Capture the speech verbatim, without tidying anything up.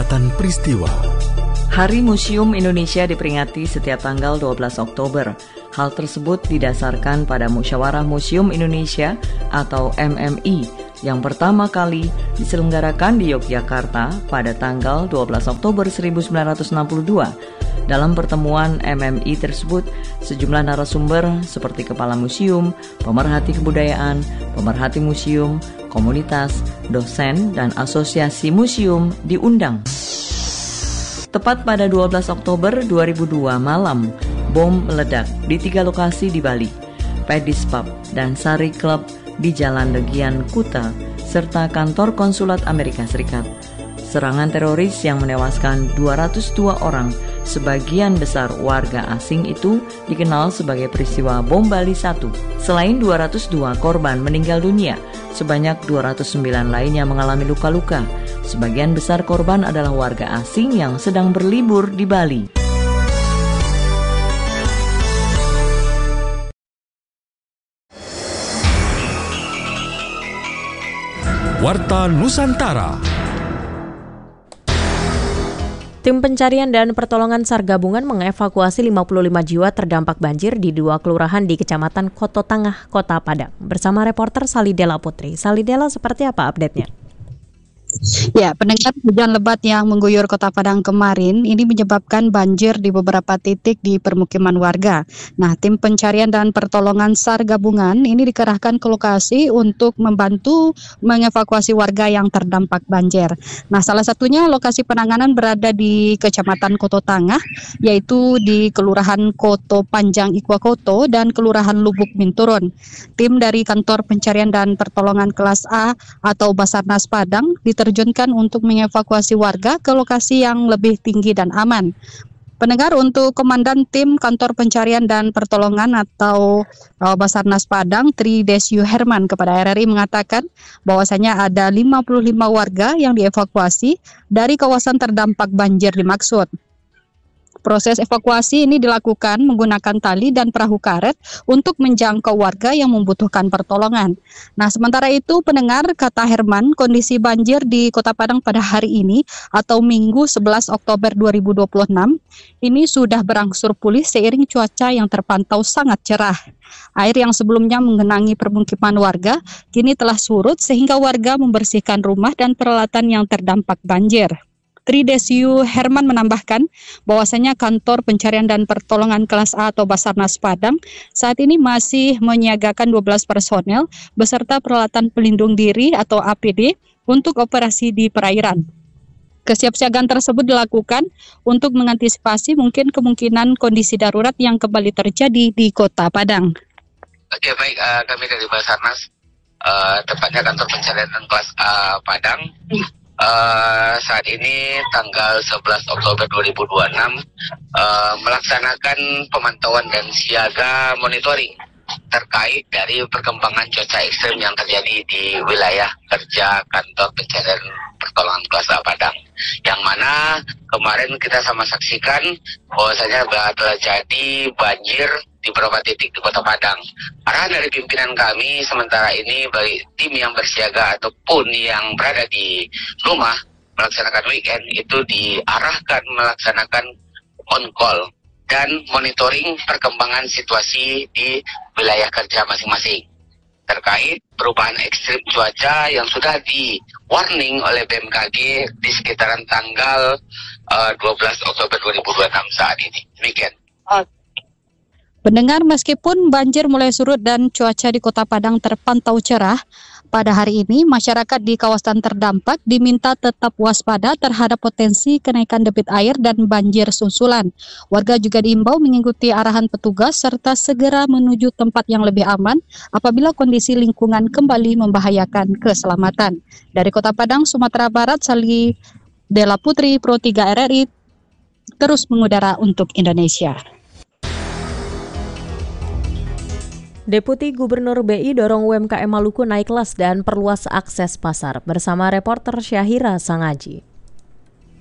Catatan Peristiwa. Hari Museum Indonesia diperingati setiap tanggal dua belas Oktober. Hal tersebut didasarkan pada Musyawarah Museum Indonesia atau M M I yang pertama kali diselenggarakan di Yogyakarta pada tanggal dua belas Oktober seribu sembilan ratus enam puluh dua. Dalam pertemuan M M I tersebut, sejumlah narasumber seperti kepala museum, pemerhati kebudayaan, pemerhati museum, komunitas, dosen, dan asosiasi museum diundang. Tepat pada dua belas Oktober dua ribu dua malam, bom meledak di tiga lokasi di Bali, Paddy's Pub dan Sari Club di Jalan Legian Kuta, serta kantor konsulat Amerika Serikat. Serangan teroris yang menewaskan dua ratus dua orang, sebagian besar warga asing itu dikenal sebagai peristiwa Bom Bali satu. Selain dua ratus dua korban meninggal dunia, sebanyak dua ratus sembilan lainnya mengalami luka-luka. Sebagian besar korban adalah warga asing yang sedang berlibur di Bali. Warta Nusantara. Tim pencarian dan pertolongan SAR gabungan mengevakuasi lima puluh lima jiwa terdampak banjir di dua kelurahan di Kecamatan Koto Tangah, Kota Padang. Bersama reporter Salidela Putri. Salidela, seperti apa update-nya? Ya, pendengar, hujan lebat yang mengguyur Kota Padang kemarin ini menyebabkan banjir di beberapa titik di permukiman warga. Nah, tim pencarian dan pertolongan SAR gabungan ini dikerahkan ke lokasi untuk membantu mengevakuasi warga yang terdampak banjir. Nah, salah satunya lokasi penanganan berada di Kecamatan Koto Tangah, yaitu di Kelurahan Koto Panjang Ikwakoto dan Kelurahan Lubuk Minturun. Tim dari Kantor Pencarian dan Pertolongan Kelas A atau Basarnas Padang diterjunkan untuk mengevakuasi warga ke lokasi yang lebih tinggi dan aman. Pendengar, untuk Komandan Tim Kantor Pencarian dan Pertolongan atau uh, Basarnas Padang, Tri Desyu Herman kepada R R I mengatakan bahwasanya ada lima puluh lima warga yang dievakuasi dari kawasan terdampak banjir dimaksud. Proses evakuasi ini dilakukan menggunakan tali dan perahu karet untuk menjangkau warga yang membutuhkan pertolongan. Nah, sementara itu pendengar, kata Herman, kondisi banjir di Kota Padang pada hari ini atau Minggu sebelas Oktober dua ribu dua puluh enam ini sudah berangsur pulih seiring cuaca yang terpantau sangat cerah. Air yang sebelumnya menggenangi permukiman warga kini telah surut sehingga warga membersihkan rumah dan peralatan yang terdampak banjir. Tri Desyu Herman menambahkan bahwasanya Kantor Pencarian dan Pertolongan Kelas A atau Basarnas Padang saat ini masih menyiagakan dua belas personel beserta peralatan pelindung diri atau A P D untuk operasi di perairan. Kesiapsiagaan tersebut dilakukan untuk mengantisipasi mungkin kemungkinan kondisi darurat yang kembali terjadi di Kota Padang. Oke, baik, uh, kami dari Basarnas, uh, tepatnya Kantor Pencarian dan Kelas A Padang. Uh, saat ini tanggal sebelas Oktober dua ribu dua puluh enam uh, melaksanakan pemantauan dan siaga monitoring terkait dari perkembangan cuaca ekstrem yang terjadi di wilayah kerja Kantor Pencarian Pertolongan Kelas A Padang, yang mana kemarin kita sama saksikan bahwasanya telah jadi banjir di beberapa titik di Kota Padang. Arahan dari pimpinan kami sementara ini bagi tim yang bersiaga ataupun yang berada di rumah melaksanakan weekend itu diarahkan melaksanakan on call dan monitoring perkembangan situasi di wilayah kerja masing-masing terkait perubahan ekstrim cuaca yang sudah di warning oleh B M K G di sekitaran tanggal uh, dua belas Oktober dua ribu dua puluh enam saat ini. Demikian. Pendengar, meskipun banjir mulai surut dan cuaca di Kota Padang terpantau cerah, pada hari ini masyarakat di kawasan terdampak diminta tetap waspada terhadap potensi kenaikan debit air dan banjir susulan. Warga juga diimbau mengikuti arahan petugas serta segera menuju tempat yang lebih aman apabila kondisi lingkungan kembali membahayakan keselamatan. Dari Kota Padang, Sumatera Barat, Salidela Putri, Pro tiga R R I, terus mengudara untuk Indonesia. Deputi Gubernur B I dorong U M K M Maluku naik kelas dan perluas akses pasar. Bersama reporter Syahira Sangaji.